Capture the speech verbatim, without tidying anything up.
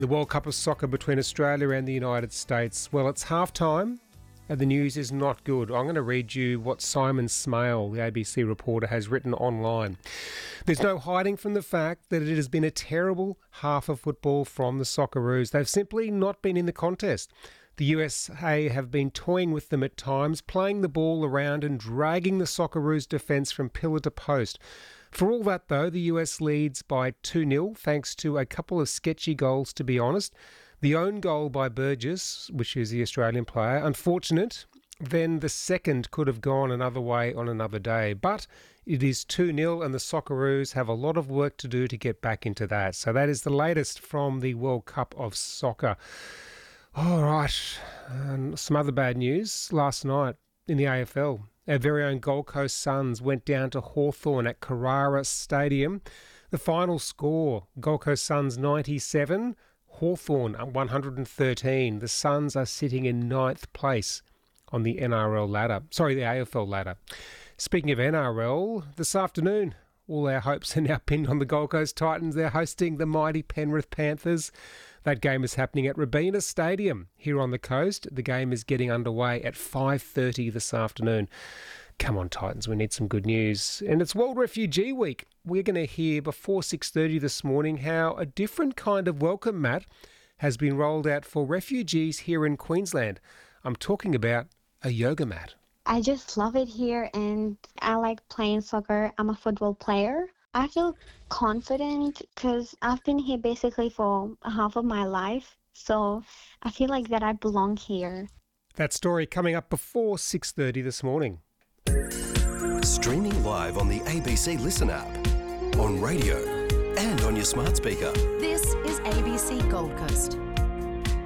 The World Cup of Soccer between Australia and the United States. Well, it's half-time and the news is not good. I'm going to read you what Simon Smale, the A B C reporter, has written online. There's no hiding from the fact that it has been a terrible half of football from the Socceroos. They've simply not been in the contest. The U S A have been toying with them at times, playing the ball around and dragging the Socceroos' defence from pillar to post. For all that, though, the U S leads by two nil, thanks to a couple of sketchy goals, to be honest. The own goal by Burgess, which is the Australian player, unfortunate. Then the second could have gone another way on another day. But it is two nil and the Socceroos have a lot of work to do to get back into that. So that is the latest from the World Cup of Soccer. All right, um, some other bad news. Last night in the A F L, our very own Gold Coast Suns went down to Hawthorn at Carrara Stadium. The final score, Gold Coast Suns ninety-seven, Hawthorn one hundred thirteen. The Suns are sitting in ninth place on the N R L ladder. Sorry, the A F L ladder. Speaking of N R L, this afternoon, all our hopes are now pinned on the Gold Coast Titans. They're hosting the mighty Penrith Panthers. That game is happening at Robina Stadium here on the coast. The game is getting underway at five thirty this afternoon. Come on, Titans, we need some good news. And it's World Refugee Week. We're going to hear before six thirty this morning how a different kind of welcome mat has been rolled out for refugees here in Queensland. I'm talking about a yoga mat. I just love it here and I like playing soccer. I'm a football player. I feel confident because I've been here basically for half of my life. So I feel like that I belong here. That story coming up before six thirty this morning. Streaming live on the A B C Listen app, on radio and on your smart speaker. This is A B C Gold Coast.